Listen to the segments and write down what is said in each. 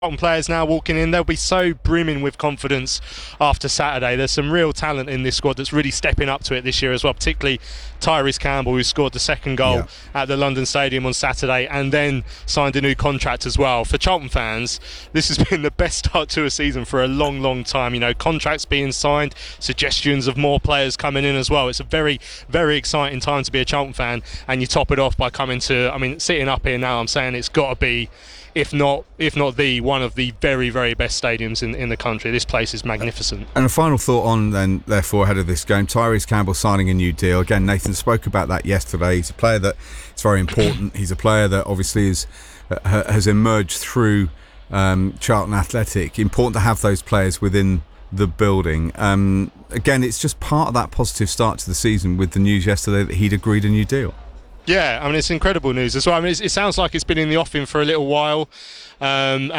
Players now walking in, they'll be so brimming with confidence after Saturday. There's some real talent in this squad that's really stepping up to it this year as well, particularly Tyrese Campbell, who scored the second goal at the London Stadium on Saturday and then signed a new contract as well. For Charlton fans, this has been the best start to a season for a long time. You know, contracts being signed, suggestions of more players coming in as well. It's a very exciting time to be a Charlton fan, and you top it off by coming to, sitting up here now, I'm saying it's got to be, if not the one of the very best stadiums in the country. This place is magnificent. And a final thought on then, therefore, ahead of this game, Tyrese Campbell signing a new deal. Again, Nathan spoke about that yesterday. He's a player that is very important. He's a player that obviously has emerged through Charlton Athletic. Important to have those players within the building. Again, it's just part of that positive start to the season with the news yesterday that he'd agreed a new deal. Yeah, it's incredible news as well. It sounds like it's been in the offing for a little while, and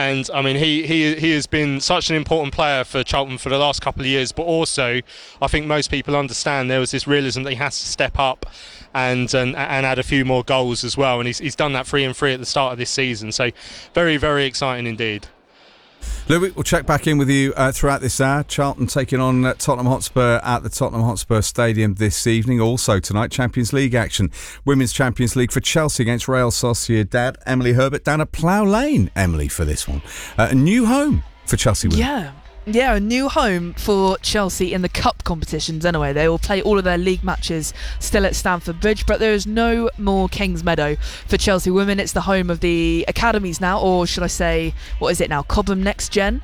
he has been such an important player for Charlton for the last couple of years. But also, I think most people understand there was this realism that he has to step up and add a few more goals as well. And he's done that 3-3 at the start of this season. So very exciting indeed. Louis, we'll check back in with you throughout this hour. Charlton taking on Tottenham Hotspur at the Tottenham Hotspur Stadium this evening. Also tonight, Champions League action. Women's Champions League for Chelsea against Real Sociedad. Emily Herbert down at Plough Lane, Emily, for this one. A new home for Chelsea women. Yeah, a new home for Chelsea in the cup competitions anyway. They will play all of their league matches still at Stamford Bridge, but there is no more Kings Meadow for Chelsea women. It's the home of the academies now, or should I say, what is it now? Cobham Next Gen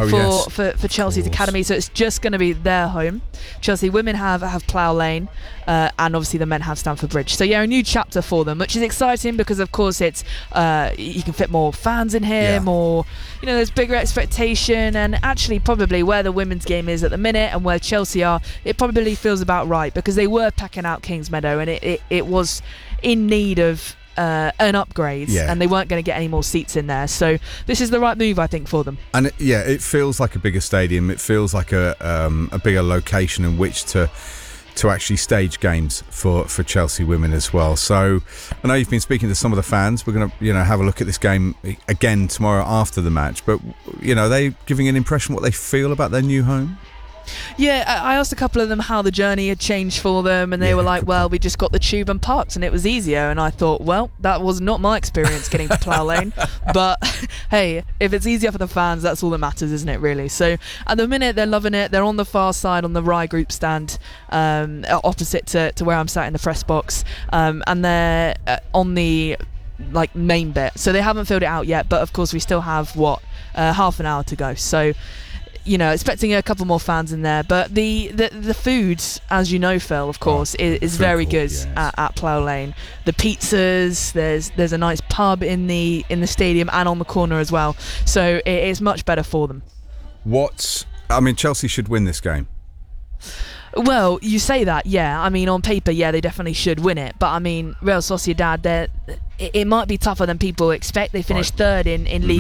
for Chelsea's academy. So it's just going to be their home. Chelsea women have Plough Lane, and obviously the men have Stamford Bridge. So yeah, a new chapter for them, which is exciting because of course it's you can fit more fans in here, more, there's bigger expectation, and actually probably where the women's game is at the minute and where Chelsea are, it probably feels about right because they were packing out Kings Meadow and it was in need of an upgrade, and they weren't going to get any more seats in there. So this is the right move, I think, for them. And it feels like a bigger stadium. It feels like a bigger location in which to actually stage games for Chelsea women as well. So I know you've been speaking to some of the fans. We're going to have a look at this game again tomorrow after the match. But are they giving an impression what they feel about their new home? Yeah, I asked a couple of them how the journey had changed for them, and they were like, well, we just got the tube and parked and it was easier. And I thought, well, that was not my experience getting to Plough Lane, but hey, if it's easier for the fans, that's all that matters, isn't it, really? So at the minute they're loving it. They're on the far side on the Rye Group stand, opposite to where I'm sat in the press box, and they're on the main bit, so they haven't filled it out yet, but of course we still have half an hour to go. So expecting a couple more fans in there. But the food, as you know, Phil, of course, is very good at Plough Lane. The pizzas, there's a nice pub in the stadium and on the corner as well. So it is much better for them. Chelsea should win this game. Well, you say that, yeah. On paper, yeah, they definitely should win it. But Real Sociedad, it might be tougher than people expect. They finished third in Liga